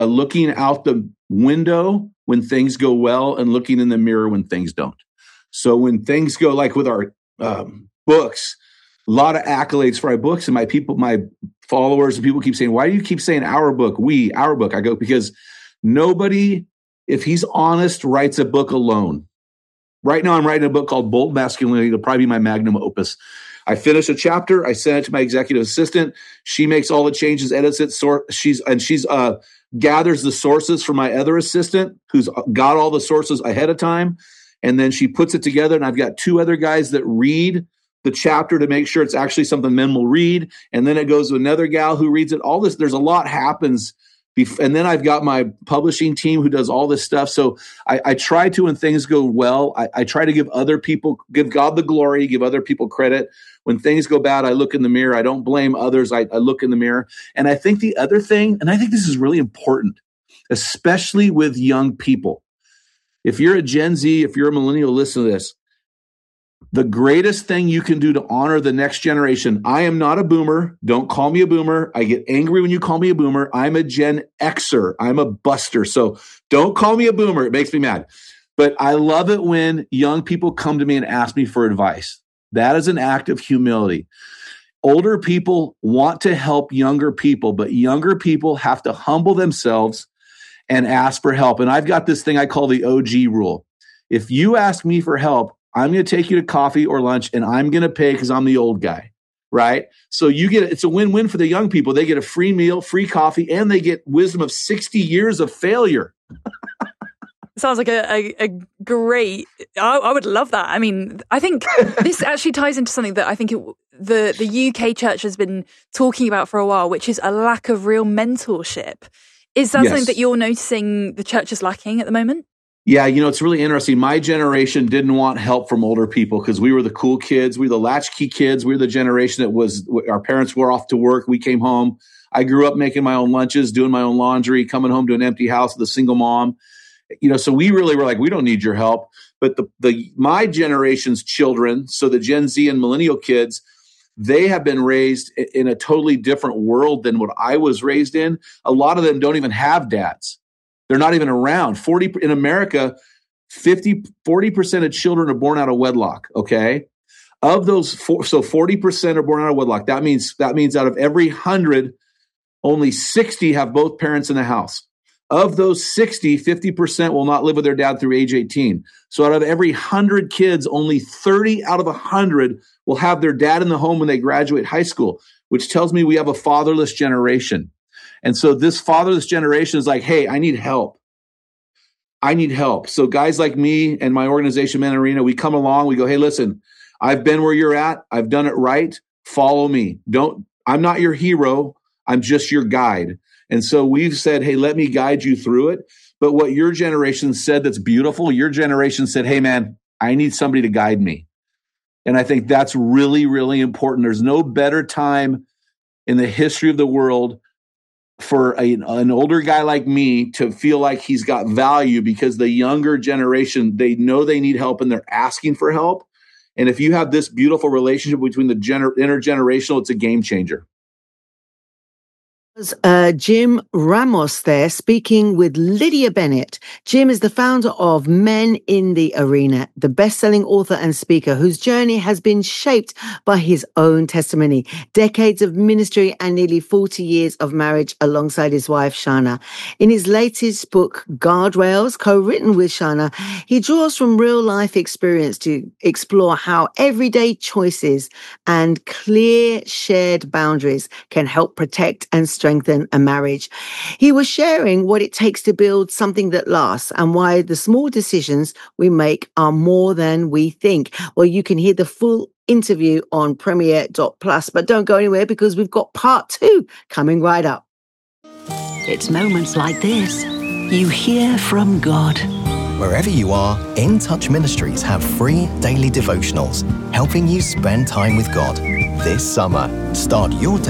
looking out the window when things go well and looking in the mirror when things don't. So when things go, like with our books, a lot of accolades for our books, and my followers and people keep saying, why do you keep saying our book, our book? I go, because nobody, if he's honest, writes a book alone. Right now I'm writing a book called Bold Masculinity. It'll probably be my magnum opus. I finish a chapter. I send it to my executive assistant. She makes all the changes, edits it. She's gathers the sources from my other assistant, who's got all the sources ahead of time, and then she puts it together. And I've got 2 other guys that read the chapter to make sure it's actually something men will read. And then it goes to another gal who reads it. All this, there's a lot happens. And then I've got my publishing team who does all this stuff. So I try to, when things go well, I try to give God the glory, give other people credit. When things go bad, I look in the mirror. I don't blame others. I look in the mirror. And I think the other thing, and I think this is really important, especially with young people. If you're a Gen Z, if you're a millennial, listen to this. The greatest thing you can do to honor the next generation. I am not a boomer. Don't call me a boomer. I get angry when you call me a boomer. I'm a Gen Xer. I'm a buster. So don't call me a boomer. It makes me mad. But I love it when young people come to me and ask me for advice. That is an act of humility. Older people want to help younger people, but younger people have to humble themselves and ask for help. And I've got this thing I call the OG rule. If you ask me for help, I'm going to take you to coffee or lunch, and I'm going to pay because I'm the old guy, right? So it's a win-win for the young people. They get a free meal, free coffee, and they get wisdom of 60 years of failure. Sounds like a great, I would love that. I mean, I think this actually ties into something that I think the UK church has been talking about for a while, which is a lack of real mentorship. Is that something that you're noticing the church is lacking at the moment? Yeah, it's really interesting. My generation didn't want help from older people because we were the cool kids. We were the latchkey kids. We were the generation our parents were off to work. We came home. I grew up making my own lunches, doing my own laundry, coming home to an empty house with a single mom. So we really were like, we don't need your help. But my generation's children, so the Gen Z and millennial kids, they have been raised in a totally different world than what I was raised in. A lot of them don't even have dads. They're not even around. In America, 40% of children are born out of wedlock, okay? Of those, so 40% are born out of wedlock. That means out of every 100, only 60 have both parents in the house. Of those 60, 50% will not live with their dad through age 18. So out of every 100 kids, only 30 out of 100 will have their dad in the home when they graduate high school, which tells me we have a fatherless generation. And so this fatherless generation is like, hey, I need help. I need help. So guys like me and my organization, Men Arena, we come along, we go, hey, listen, I've been where you're at. I've done it right. Follow me. I'm not your hero. I'm just your guide. And so we've said, hey, let me guide you through it. But what your generation said that's beautiful, your generation said, hey, man, I need somebody to guide me. And I think that's really, really important. There's no better time in the history of the world for an older guy like me to feel like he's got value, because the younger generation, they know they need help and they're asking for help. And if you have this beautiful relationship between the intergenerational, it's a game changer. Jim Ramos there speaking with Lydia Bennett. Jim is the founder of Men in the Arena, the best-selling author and speaker whose journey has been shaped by his own testimony, decades of ministry and nearly 40 years of marriage alongside his wife, Shana. In his latest book, Guardrails, co-written with Shana, he draws from real-life experience to explore how everyday choices and clear shared boundaries can help protect and strengthen a marriage. He was sharing what it takes to build something that lasts and why the small decisions we make are more than we think. Well, you can hear the full interview on Premier.plus, but don't go anywhere because we've got part 2 coming right up. It's moments like this you hear from God. Wherever you are, In Touch Ministries have free daily devotionals helping you spend time with God. This summer, start your